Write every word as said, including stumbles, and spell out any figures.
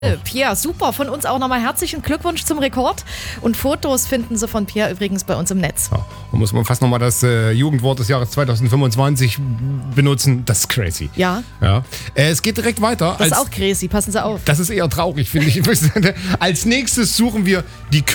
Pierre, super. Von uns auch nochmal herzlichen Glückwunsch zum Rekord. Und Fotos finden Sie von Pierre übrigens bei uns im Netz. Ja, da muss man fast nochmal das äh, Jugendwort des Jahres zwanzig fünfundzwanzig benutzen. Das ist crazy. Ja. ja. Äh, es geht direkt weiter. Das ist als, auch crazy. Passen Sie auf. Das ist eher traurig, finde ich. Als nächstes suchen wir die